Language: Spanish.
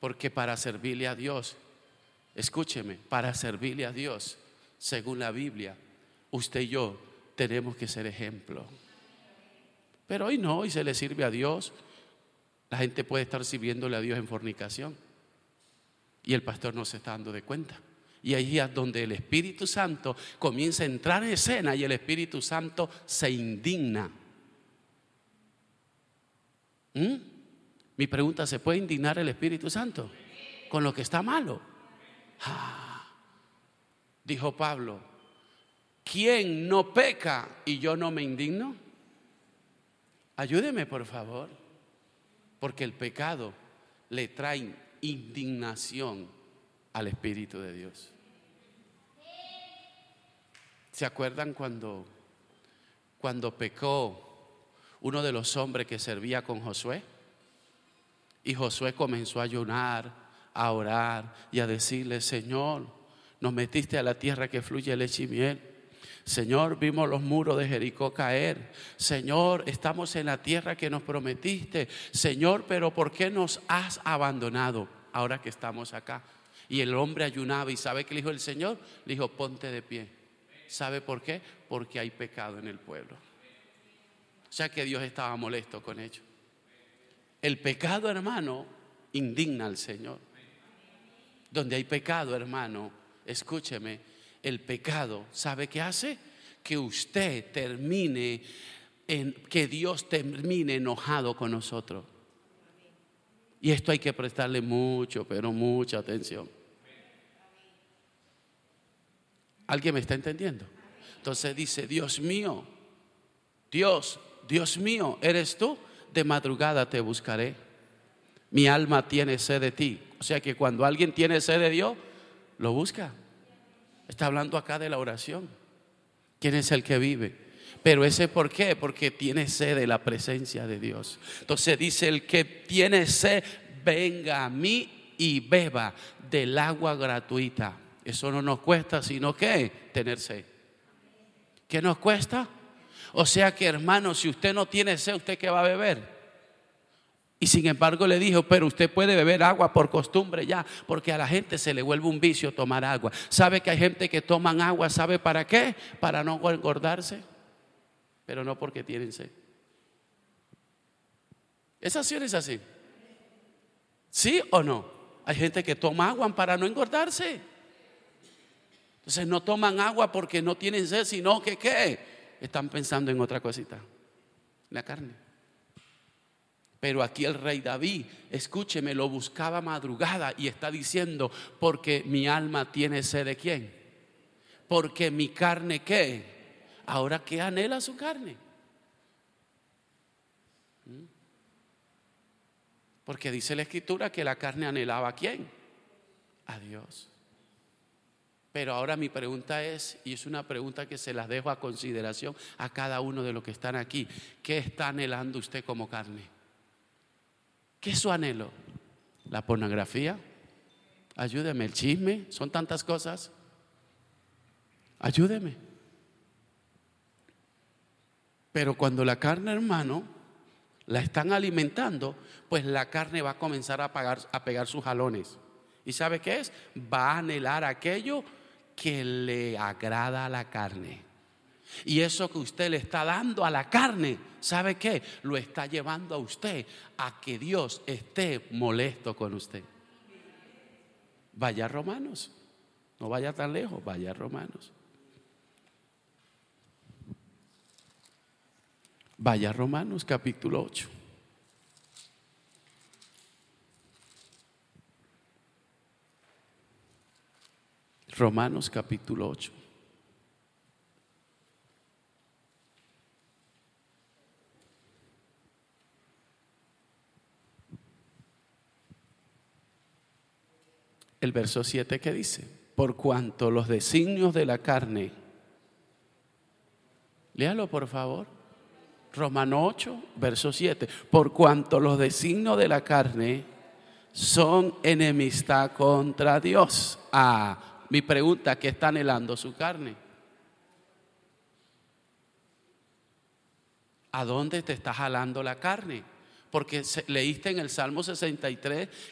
Porque para servirle a Dios, escúcheme, para servirle a Dios, según la Biblia, usted y yo tenemos que ser ejemplo. Pero hoy no, hoy se le sirve a Dios. La gente puede estar sirviéndole a Dios en fornicación y el pastor no se está dando de cuenta. Y ahí es donde el Espíritu Santo comienza a entrar en escena y el Espíritu Santo se indigna. Mi pregunta: ¿se puede indignar el Espíritu Santo con lo que está malo? Dijo Pablo: ¿quién no peca y yo no me indigno? Ayúdeme, por favor, porque el pecado le trae indignación al Espíritu de Dios. ¿Se acuerdan cuando pecó uno de los hombres que servía con Josué? Y Josué comenzó a ayunar, a orar y a decirle: Señor, nos metiste a la tierra que fluye leche y miel. Señor, vimos los muros de Jericó caer. Señor, estamos en la tierra que nos prometiste. Señor, pero ¿por qué nos has abandonado ahora que estamos acá? Y el hombre ayunaba, y ¿sabe qué le dijo el Señor? Le dijo: ponte de pie. ¿Sabe por qué? Porque hay pecado en el pueblo. O sea que Dios estaba molesto con ellos. El pecado, hermano, indigna al Señor. Donde hay pecado, hermano, escúcheme, el pecado, ¿sabe qué hace? Que usted termine, que Dios termine enojado con nosotros. Y esto hay que prestarle mucho, pero mucha atención. ¿Alguien me está entendiendo? Entonces dice: Dios mío, Dios mío, ¿eres tú? De madrugada te buscaré. Mi alma tiene sed de ti. O sea que cuando alguien tiene sed de Dios, lo busca. Está hablando acá de la oración. ¿Quién es el que vive? Pero ese ¿por qué? Porque tiene sed de la presencia de Dios. Entonces dice: el que tiene sed, venga a mí y beba del agua gratuita. Eso no nos cuesta, sino que tener sed. ¿Qué nos cuesta? O sea que, hermano, si usted no tiene sed, ¿usted qué va a beber? Y sin embargo le dijo: pero usted puede beber agua por costumbre ya, porque a la gente se le vuelve un vicio tomar agua. ¿Sabe que hay gente que toman agua? ¿Sabe para qué? Para no engordarse, pero no porque tienen sed. ¿Es así o no es así? ¿Sí o no? Hay gente que toma agua para no engordarse. Entonces no toman agua porque no tienen sed, sino que ¿qué? Están pensando en otra cosita, la carne. Pero aquí el rey David, escúcheme, lo buscaba madrugada y está diciendo: porque mi alma tiene sed de ¿quién? Porque mi carne ¿qué? Ahora ¿qué anhela su carne? Porque dice la Escritura que la carne anhelaba ¿a quién? A Dios. Pero ahora mi pregunta es, y es una pregunta que se las dejo a consideración a cada uno de los que están aquí: ¿qué está anhelando usted como carne? ¿Qué es su anhelo? ¿La pornografía? Ayúdeme, el chisme, son tantas cosas. Ayúdeme. Pero cuando la carne, hermano, la están alimentando, pues la carne va a comenzar a pegar sus jalones. ¿Y sabe qué es? Va a anhelar aquello que le agrada a la carne. Y eso que usted le está dando a la carne, ¿sabe qué? Lo está llevando a usted a que Dios esté molesto con usted. Vaya a Romanos, no vaya tan lejos, vaya a Romanos. Vaya a Romanos capítulo 8. Romanos capítulo 8. El verso 7, ¿qué dice? Por cuanto los designios de la carne, léalo por favor. Romanos 8, verso 7. Por cuanto los designios de la carne son enemistad contra Dios. Mi pregunta: ¿qué está anhelando su carne? ¿A dónde te está jalando la carne? Porque leíste en el Salmo 63